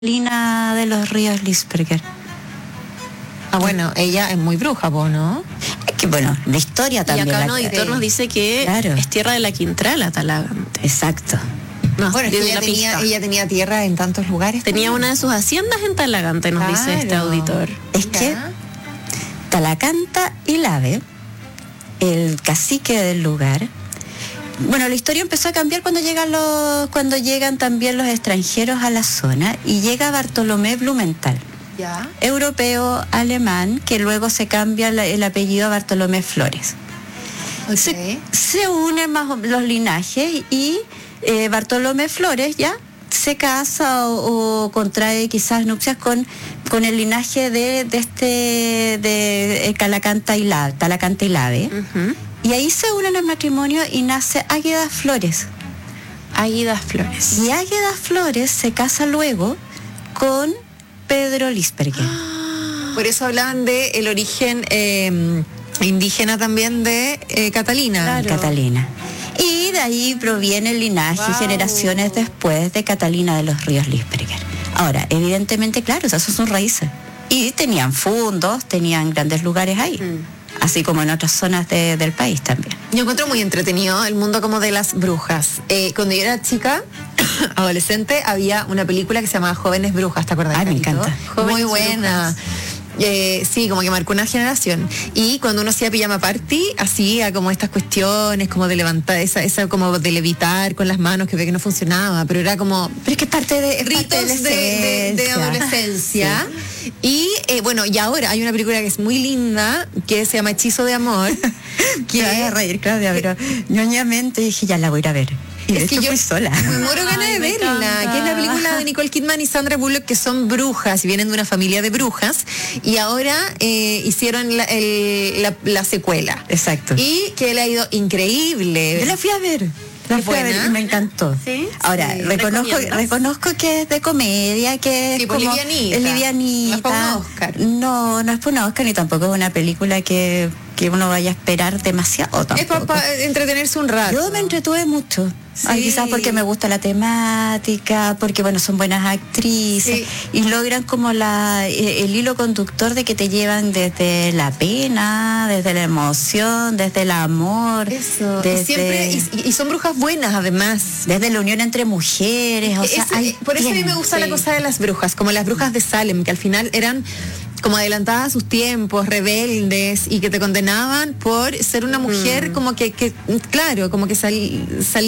Lina de los Ríos Lisperger. Ah, bueno, ella es muy bruja, ¿no? Es que bueno, la historia también. Y acá un auditor nos dice que claro, es tierra de la Quintrala, Talagante. Exacto. No, Bueno, es que ella ella tenía tierra en tantos lugares. tenía también. una de sus haciendas en Talagante, nos dice este auditor. Es que Talacanta y Lave, el cacique del lugar. Bueno, la historia empezó a cambiar cuando llegan también los extranjeros a la zona y llega Bartolomé Blumenthal, europeo alemán, que luego se cambia el apellido a Bartolomé Flores. Okay. Se unen más los linajes y Bartolomé Flores ya se casa o contrae quizás nupcias con el linaje de Talacanta y Lave. Uh-huh. Y ahí se unen el matrimonio y nace Águeda Flores. Águeda Flores. Y Águeda Flores se casa luego con Pedro Lisperger. Por eso hablaban de el origen indígena también de Catalina. Claro. Catalina. Y de ahí proviene el linaje y generaciones después de Catalina de los Ríos Lisperger. Ahora, evidentemente, claro, esas son sus raíces. Y tenían fundos, tenían grandes lugares ahí. Así como en otras zonas del país también. Yo encuentro muy entretenido el mundo como de las brujas. Cuando yo era chica, adolescente, había una película que se llamaba Jóvenes Brujas, ¿te acuerdas? Ay, me encanta. Muy buena. Sí, como que marcó una generación. Y cuando uno hacía pijama party, hacía como estas cuestiones, como de levantar, esa como de levitar con las manos, que ve que no funcionaba, pero era como... Pero es que parte de ritos de adolescencia. Sí. Y bueno, y ahora hay una película que es muy linda, que se llama Hechizo de Amor. Que voy a reír, Claudia, pero ñoñamente dije, ya la voy a ir a ver. Y es que yo fui sola. Me muero ganas de verla, que es la película de Nicole Kidman y Sandra Bullock, que son brujas y vienen de una familia de brujas, y ahora hicieron la secuela. Exacto. Y que le ha ido increíble. Yo la fui a ver. Y me encantó. ¿Sí? Ahora, Sí. reconozco que es de comedia, que es sí, como livianita. Es livianita. No es para un Oscar. No es para un Oscar, ni tampoco es una película que uno vaya a esperar demasiado tampoco. Es para entretenerse un rato. Yo me entretuve mucho. Sí. Ay, quizás porque me gusta la temática, porque bueno, son buenas actrices, sí, y logran como el hilo conductor de que te llevan desde la pena, desde la emoción, desde el amor. Eso. Y son brujas buenas además. Desde la unión entre mujeres. O sea, por eso a mí me gusta la cosa de las brujas, como las brujas de Salem, que al final eran como adelantadas a sus tiempos, rebeldes, y que te condenaban por ser una mujer como que claro, como que salía